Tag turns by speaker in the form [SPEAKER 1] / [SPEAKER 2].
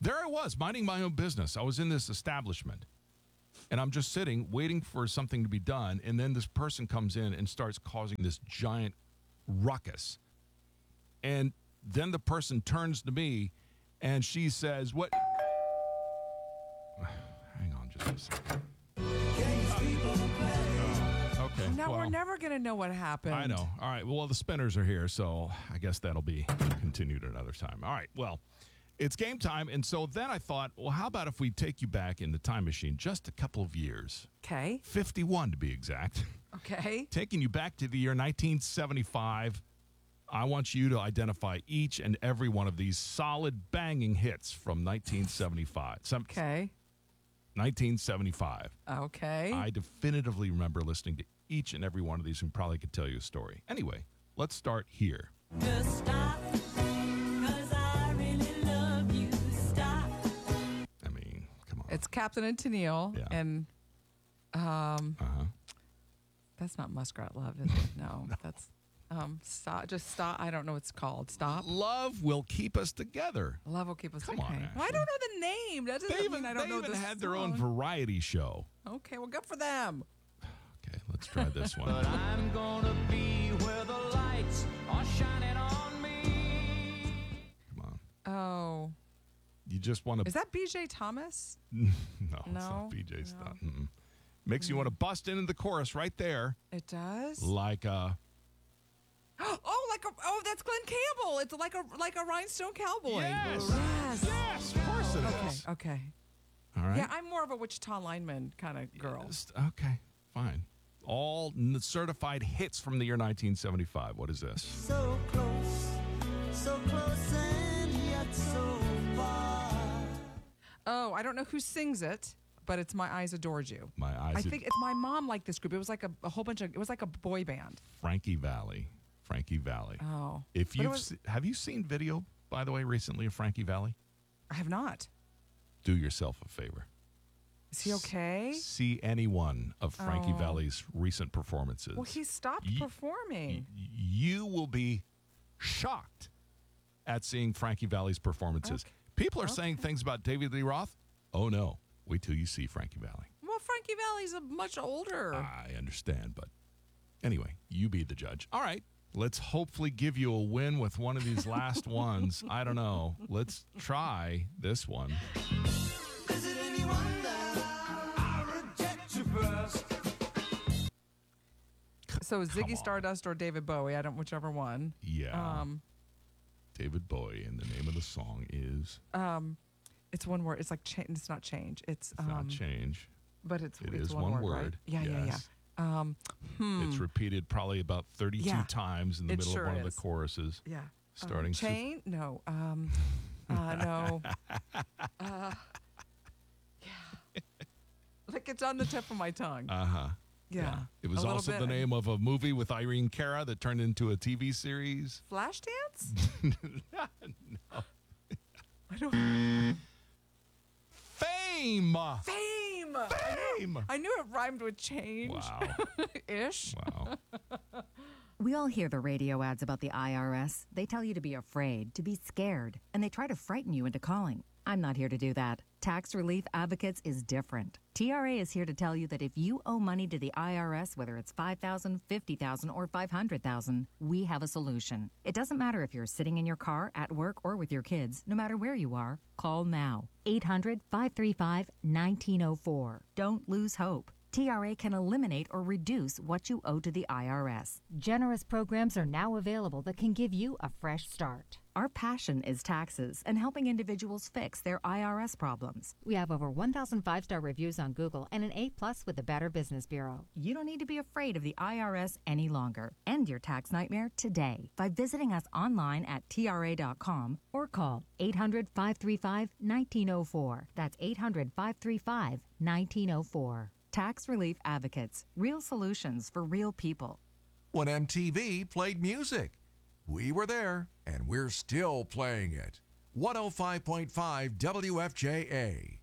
[SPEAKER 1] There I was, minding my own business. I was in this establishment, and I'm just sitting, waiting for something to be done, and then this person comes in and starts causing this giant ruckus. And then the person turns to me, and she says, what? Hang on just a second. Okay.
[SPEAKER 2] No, we're never going to know what happened.
[SPEAKER 1] I know. All right. Well, the spinners are here, so I guess that'll be continued another time. All right. Well, it's game time. And so then I thought, well, how about if we take you back in the time machine just a couple of years?
[SPEAKER 2] Okay.
[SPEAKER 1] 51 to be exact.
[SPEAKER 2] Okay.
[SPEAKER 1] Taking you back to the year 1975. I want you to identify each and every one of these solid banging hits from 1975.
[SPEAKER 2] Okay.
[SPEAKER 1] 1975.
[SPEAKER 2] Okay.
[SPEAKER 1] I definitively remember listening to each and every one of these and probably could tell you a story. Anyway, let's start here.
[SPEAKER 3] Just stop, 'cause I really love you. Stop.
[SPEAKER 1] I mean, come on.
[SPEAKER 2] It's Captain and Tennille.
[SPEAKER 1] Yeah.
[SPEAKER 2] And that's not Muskrat Love, is it? No, that's stop. Just stop. I don't know what it's called. Stop.
[SPEAKER 1] Love will keep us together.
[SPEAKER 2] Love will keep us
[SPEAKER 1] Come on,
[SPEAKER 2] okay.
[SPEAKER 1] Ashley.
[SPEAKER 2] Well, I don't know the name. That doesn't mean I don't know
[SPEAKER 1] they even
[SPEAKER 2] the
[SPEAKER 1] had their own
[SPEAKER 2] song.
[SPEAKER 1] variety show.
[SPEAKER 2] Okay, well, good for them.
[SPEAKER 1] Okay, let's try this one.
[SPEAKER 4] But I'm gonna be where the lights are shining on me.
[SPEAKER 1] Come on.
[SPEAKER 2] Oh,
[SPEAKER 1] You just want to...
[SPEAKER 2] is that B.J. Thomas?
[SPEAKER 1] No, it's
[SPEAKER 2] No?
[SPEAKER 1] not BJ
[SPEAKER 2] No.
[SPEAKER 1] stuff. Makes you want to bust into the chorus right there.
[SPEAKER 2] It does.
[SPEAKER 1] Like
[SPEAKER 2] Oh, that's Glenn Campbell. It's like a rhinestone cowboy.
[SPEAKER 1] Yes.
[SPEAKER 2] Yes.
[SPEAKER 1] Yes, of course it is.
[SPEAKER 2] Okay.
[SPEAKER 1] All right.
[SPEAKER 2] Yeah, I'm more of a Wichita lineman kind of girl.
[SPEAKER 1] Okay, fine. All certified hits from the year 1975. What is this?
[SPEAKER 3] So close and yet so far.
[SPEAKER 2] Oh, I don't know who sings it, but it's My Eyes Adored You.
[SPEAKER 1] My Eyes.
[SPEAKER 2] I think it's my mom liked this group. It was like a whole bunch of. It was like a boy band.
[SPEAKER 1] Frankie Valli. Frankie Valli.
[SPEAKER 2] Oh,
[SPEAKER 1] If
[SPEAKER 2] But it
[SPEAKER 1] you
[SPEAKER 2] was-
[SPEAKER 1] have you seen video, by the way, recently of Frankie Valli?
[SPEAKER 2] I have not.
[SPEAKER 1] Do yourself a favor.
[SPEAKER 2] Is he okay?
[SPEAKER 1] See any one of Frankie
[SPEAKER 2] Oh.
[SPEAKER 1] Valli's recent performances.
[SPEAKER 2] Well, he stopped
[SPEAKER 1] Ye-
[SPEAKER 2] performing.
[SPEAKER 1] You will be shocked at seeing Frankie Valli's performances.
[SPEAKER 2] Okay.
[SPEAKER 1] People are saying things about David Lee Roth. Oh, no. Wait till you see Frankie Valli.
[SPEAKER 2] Well, Frankie Valli's a much older.
[SPEAKER 1] I understand, but anyway, you be the judge. All right. Let's hopefully give you a win with one of these last ones. I don't know. Let's try this one.
[SPEAKER 3] Is it any wonder I reject you first?
[SPEAKER 2] So
[SPEAKER 1] Come
[SPEAKER 2] Ziggy
[SPEAKER 1] on.
[SPEAKER 2] Stardust or David Bowie, I don't whichever one.
[SPEAKER 1] Yeah. David Bowie, and the name of the song is
[SPEAKER 2] It's one word. It's like it's not change. It's
[SPEAKER 1] not Change.
[SPEAKER 2] but it's
[SPEAKER 1] It
[SPEAKER 2] it's
[SPEAKER 1] is one
[SPEAKER 2] Right?
[SPEAKER 1] word.
[SPEAKER 2] Yeah,
[SPEAKER 1] Yes.
[SPEAKER 2] yeah.
[SPEAKER 1] It's repeated probably about 32
[SPEAKER 2] Yeah,
[SPEAKER 1] times in the
[SPEAKER 2] it
[SPEAKER 1] middle
[SPEAKER 2] sure
[SPEAKER 1] of one of
[SPEAKER 2] is.
[SPEAKER 1] the choruses.
[SPEAKER 2] Yeah.
[SPEAKER 1] Starting
[SPEAKER 2] chain? No. No. Yeah. Like it's on the tip of my tongue.
[SPEAKER 1] Uh-huh.
[SPEAKER 2] yeah.
[SPEAKER 1] It
[SPEAKER 2] A
[SPEAKER 1] was
[SPEAKER 2] little
[SPEAKER 1] also
[SPEAKER 2] bit.
[SPEAKER 1] the name of a movie with Irene Cara that turned into a TV series.
[SPEAKER 2] Flashdance?
[SPEAKER 1] No.
[SPEAKER 2] I don't.
[SPEAKER 1] Fame!
[SPEAKER 2] Fame.
[SPEAKER 1] Fame!
[SPEAKER 2] I knew it rhymed with change.
[SPEAKER 1] Wow.
[SPEAKER 2] Ish.
[SPEAKER 1] Wow.
[SPEAKER 5] We all hear the radio ads about the IRS. They tell you to be afraid, to be scared, and they try to frighten you into calling. I'm not here to do that. Tax Relief Advocates is different. TRA is here to tell you that if you owe money to the IRS, whether it's $5,000, $50,000, or $500,000, we have a solution. It doesn't matter if you're sitting in your car, at work, or with your kids. No matter where you are, call now. 800-535-1904. Don't lose hope. TRA can eliminate or reduce what you owe to the IRS.
[SPEAKER 6] Generous programs are now available that can give you a fresh start.
[SPEAKER 5] Our passion is taxes and helping individuals fix their IRS problems.
[SPEAKER 6] We have over 1,000 5-star reviews on Google and an A+ with the Better Business Bureau.
[SPEAKER 5] You don't need to be afraid of the IRS any longer. End your tax nightmare today by visiting us online at TRA.com or call 800-535-1904. That's 800-535-1904. Tax Relief Advocates. Real solutions for real people.
[SPEAKER 7] When MTV played music, we were there, and we're still playing it. 105.5 WFJA.